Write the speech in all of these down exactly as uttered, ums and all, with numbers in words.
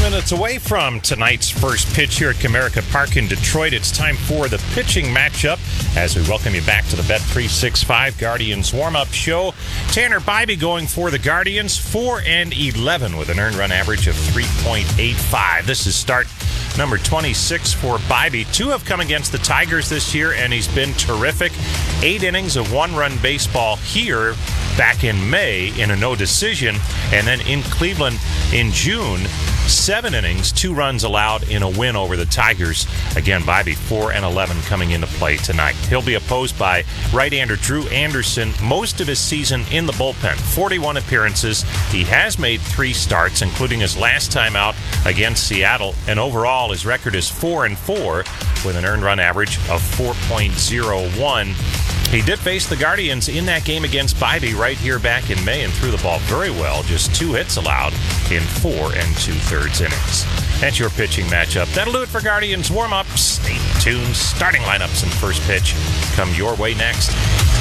minutes away from tonight's first pitch here at Comerica Park in Detroit. It's time for the pitching matchup as we welcome you back to the Bet three sixty-five Guardians warm-up show. Tanner Bibee going for the Guardians, four and eleven with an earned run average of three point eight five. This is start number twenty-six for Bibee. Two have come against the Tigers this year, and he's been terrific. Eight innings of one-run baseball here back in May in a no decision, and then in Cleveland in June, seven innings, two runs allowed in a win over the Tigers. Again, Bibee four and eleven coming into play tonight. He'll be opposed by right-hander Drew Anderson. Most of his season in the bullpen, forty-one appearances. He has made three starts, including his last time out against Seattle, and overall his record is four and four with an earned run average of four point oh one. He did face the Guardians in that game against Bibee right here back in May and threw the ball very well. Just two hits allowed in four and two-thirds innings. That's your pitching matchup. That'll do it for Guardians warm-ups. Stay tuned. Starting lineups and first pitch come your way next.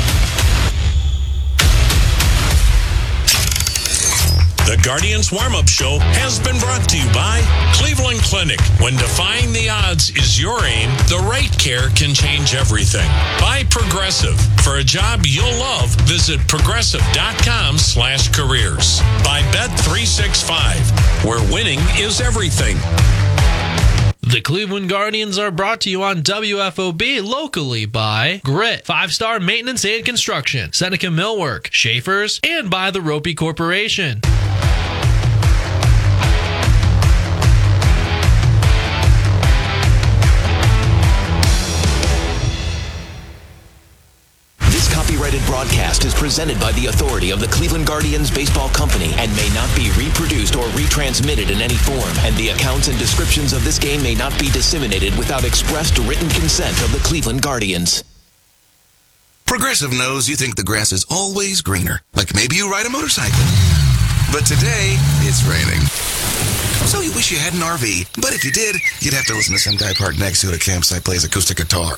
The Guardians Warm-Up Show has been brought to you by Cleveland Clinic. When defying the odds is your aim, the right care can change everything. By Progressive. For a job you'll love, visit progressive.com slash careers. By Bet three sixty-five, where winning is everything. The Cleveland Guardians are brought to you on W F O B locally by Grit, Five Star Maintenance and Construction, Seneca Millwork, Schaefer's, and by the Ropey Corporation. Copyrighted broadcast is presented by the authority of the Cleveland Guardians Baseball Company and may not be reproduced or retransmitted in any form, and the accounts and descriptions of this game may not be disseminated without expressed written consent of the Cleveland Guardians. Progressive knows you think the grass is always greener, like maybe you ride a motorcycle. But today, it's raining. So you wish you had an R V, but if you did, you'd have to listen to some guy parked next to you at a campsite plays acoustic guitar.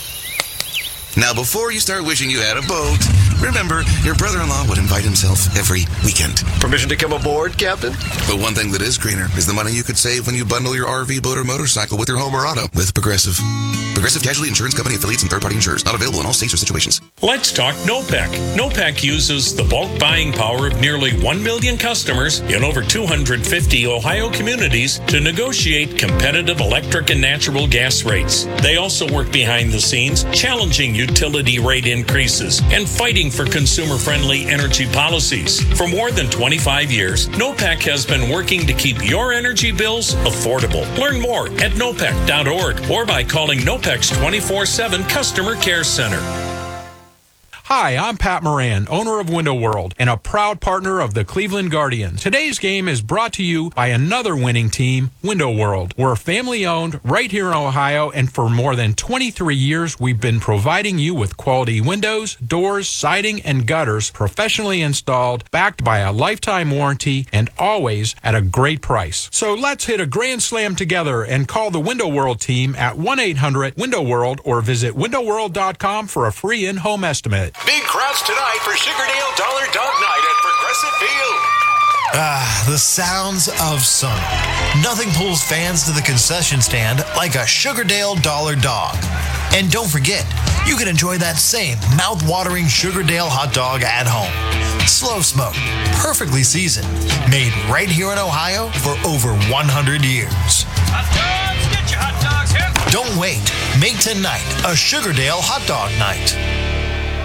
Now, before you start wishing you had a boat, remember, your brother-in-law would invite himself every weekend. Permission to come aboard, Captain? But one thing that is greener is the money you could save when you bundle your R V, boat, or motorcycle with your home or auto with Progressive. Progressive Casualty Insurance Company affiliates and third-party insurers. Not available in all states or situations. Let's talk NOPEC. NOPEC uses the bulk buying power of nearly one million customers in over two hundred fifty Ohio communities to negotiate competitive electric and natural gas rates. They also work behind the scenes, challenging utility rate increases and fighting for consumer-friendly energy policies. For more than twenty-five years, NOPEC has been working to keep your energy bills affordable. Learn more at nopec dot org or by calling NOPEC's twenty-four seven Customer Care Center. Hi, I'm Pat Moran, owner of Window World and a proud partner of the Cleveland Guardians. Today's game is brought to you by another winning team, Window World. We're family-owned right here in Ohio, and for more than twenty-three years, we've been providing you with quality windows, doors, siding, and gutters professionally installed, backed by a lifetime warranty, and always at a great price. So let's hit a grand slam together and call the Window World team at one eight hundred window world or visit window world dot com for a free in-home estimate. Big crowds tonight for Sugardale Dollar Dog Night at Progressive Field. Ah, the sounds of summer. Nothing pulls fans to the concession stand like a Sugardale Dollar Dog. And don't forget, you can enjoy that same mouth-watering Sugardale hot dog at home. Slow smoked, perfectly seasoned, made right here in Ohio for over one hundred years. Hot dogs, get your hot dogs here. Don't wait. Make tonight a Sugardale Hot Dog Night.